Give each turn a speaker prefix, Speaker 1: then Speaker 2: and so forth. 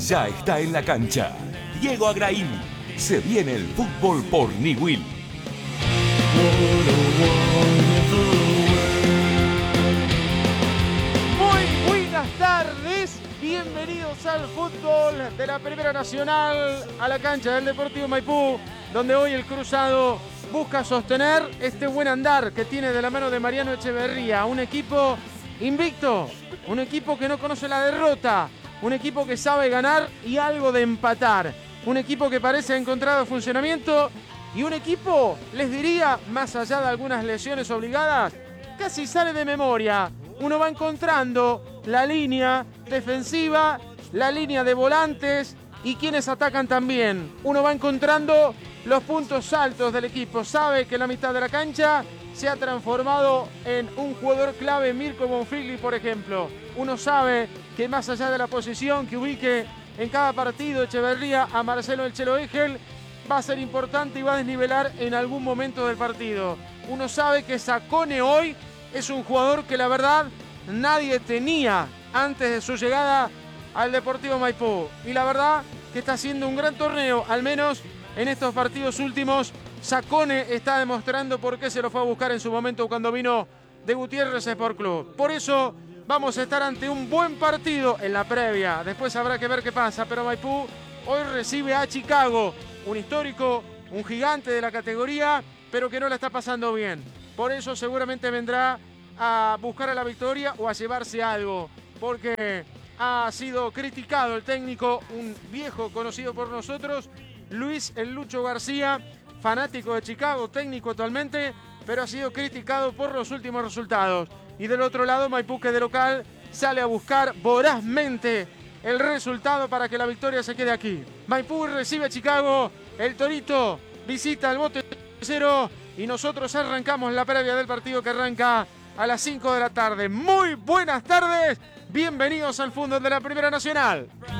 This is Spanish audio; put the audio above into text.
Speaker 1: ya está en la cancha. Diego Agraín. Se viene el fútbol por Niwil.
Speaker 2: Muy buenas tardes. Bienvenidos al fútbol de la Primera Nacional, a la cancha del Deportivo Maipú, donde hoy el Cruzado busca sostener este buen andar que tiene de la mano de Mariano Echeverría. Un equipo invicto, un equipo que no conoce la derrota, un equipo que sabe ganar y algo de empatar. Un equipo que parece ha encontrado funcionamiento y un equipo, les diría, más allá de algunas lesiones obligadas, casi sale de memoria. Uno va encontrando la línea defensiva, la línea de volantes y quienes atacan también. Uno va encontrando los puntos altos del equipo. Sabe que la mitad de la cancha se ha transformado en un jugador clave, Mirko Bonfigli, por ejemplo. Uno sabe que más allá de la posición que ubique en cada partido Echeverría a Marcelo El Chelo Egel, va a ser importante y va a desnivelar en algún momento del partido. Uno sabe que Sacone hoy es un jugador que la verdad nadie tenía antes de su llegada al Deportivo Maipú. Y la verdad que está haciendo un gran torneo, al menos en estos partidos últimos. Sacone está demostrando por qué se lo fue a buscar en su momento cuando vino de Gutiérrez Sport Club. Por eso vamos a estar ante un buen partido en la previa. Después habrá que ver qué pasa, pero Maipú hoy recibe a Chicago, un histórico, un gigante de la categoría, pero que no la está pasando bien. Por eso seguramente vendrá a buscar a la victoria o a llevarse algo, porque ha sido criticado el técnico, un viejo conocido por nosotros, Luis El Lucho García, fanático de Chicago, técnico actualmente, pero ha sido criticado por los últimos resultados. Y del otro lado, Maipú, que de local sale a buscar vorazmente el resultado para que la victoria se quede aquí. Maipú recibe a Chicago, el Torito visita el bote cero y nosotros arrancamos la previa del partido que arranca a las 5 de la tarde. Muy buenas tardes, bienvenidos al fútbol de la Primera Nacional.